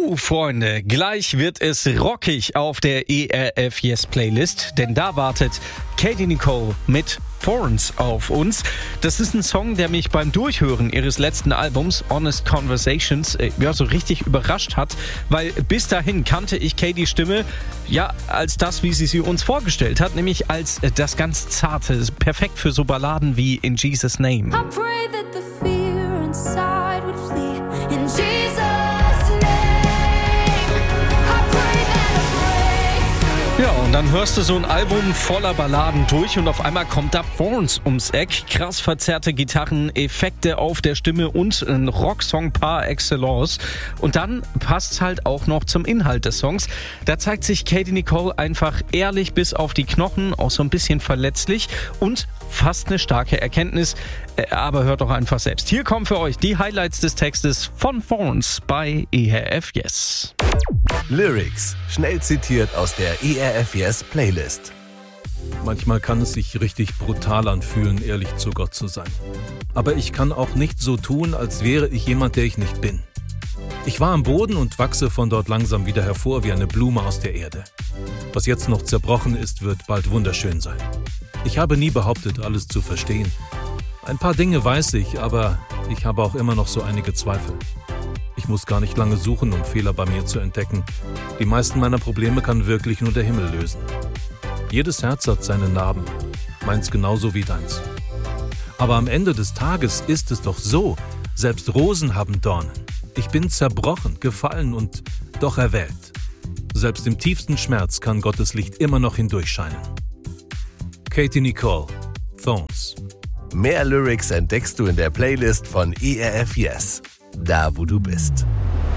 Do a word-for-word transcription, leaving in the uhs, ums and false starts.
Jo, Freunde, gleich wird es rockig auf der E R F Yes Playlist, denn da wartet Katie Nicole mit Thorns auf uns. Das ist ein Song, der mich beim Durchhören ihres letzten Albums Honest Conversations äh, ja, so richtig überrascht hat, weil bis dahin kannte ich Katies Stimme ja als das, wie sie sie uns vorgestellt hat, nämlich als äh, das ganz Zarte, perfekt für so Balladen wie In Jesus' Name. I pray that the fear inside would flee in Jesus' name. I pray that a breakthrough. Ja, und dann hörst du so ein Album voller Balladen durch und auf einmal kommt da Thorns ums Eck. Krass verzerrte Gitarren, Effekte auf der Stimme und ein Rocksong par excellence. Und dann passt's halt auch noch zum Inhalt des Songs. Da zeigt sich Katie Nicole einfach ehrlich bis auf die Knochen, auch so ein bisschen verletzlich und fast eine starke Erkenntnis. Aber hört doch einfach selbst. Hier kommen für euch die Highlights des Textes von Thorns bei E R F Yes. Lyrics, schnell zitiert aus der E R F Yes Playlist. Manchmal kann es sich richtig brutal anfühlen, ehrlich zu Gott zu sein. Aber ich kann auch nicht so tun, als wäre ich jemand, der ich nicht bin. Ich war am Boden und wachse von dort langsam wieder hervor wie eine Blume aus der Erde. Was jetzt noch zerbrochen ist, wird bald wunderschön sein. Ich habe nie behauptet, alles zu verstehen. Ein paar Dinge weiß ich, aber ich habe auch immer noch so einige Zweifel. Ich muss gar nicht lange suchen, um Fehler bei mir zu entdecken. Die meisten meiner Probleme kann wirklich nur der Himmel lösen. Jedes Herz hat seine Narben, meins genauso wie deins. Aber am Ende des Tages ist es doch so, selbst Rosen haben Dornen. Ich bin zerbrochen, gefallen und doch erwählt. Selbst im tiefsten Schmerz kann Gottes Licht immer noch hindurchscheinen. Katie Nicole, Thorns. Mehr Lyrics entdeckst du in der Playlist von E R F Yes, da wo du bist.